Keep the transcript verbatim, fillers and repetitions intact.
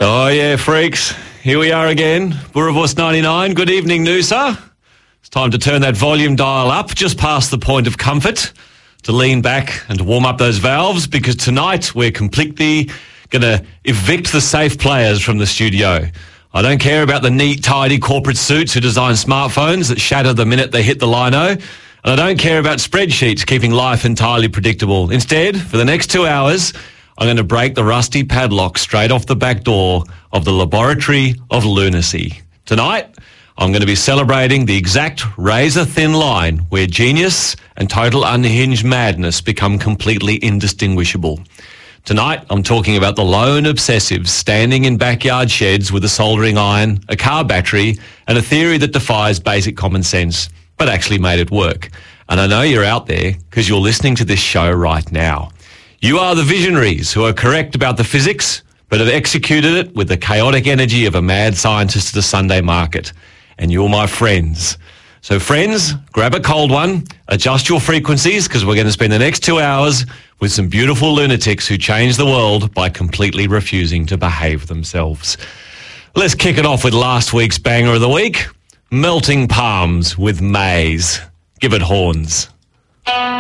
Oh, yeah, freaks. Here we are again. Burravos ninety-nine. Good evening, Noosa. It's time to turn that volume dial up just past the point of comfort, to lean back and to warm up those valves, because tonight we're completely going to evict the safe players from the studio. I don't care about the neat, tidy corporate suits who design smartphones that shatter the minute they hit the lino. And I don't care about spreadsheets keeping life entirely predictable. Instead, for the next two hours, I'm going to break the rusty padlock straight off the back door of the Laboratory of Lunacy. Tonight, I'm going to be celebrating the exact razor-thin line where genius and total unhinged madness become completely indistinguishable. Tonight, I'm talking about the lone obsessives standing in backyard sheds with a soldering iron, a car battery, and a theory that defies basic common sense, but actually made it work. And I know you're out there because you're listening to this show right now. You are the visionaries who are correct about the physics, but have executed it with the chaotic energy of a mad scientist at a Sunday market. And you're my friends. So friends, grab a cold one, adjust your frequencies, because we're going to spend the next two hours with some beautiful lunatics who change the world by completely refusing to behave themselves. Let's kick it off with last week's banger of the week, Melting Palms with Maze. Give it horns.